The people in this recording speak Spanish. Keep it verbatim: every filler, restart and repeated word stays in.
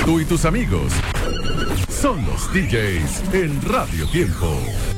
Tú y tus amigos son los D Js en Radio Tiempo.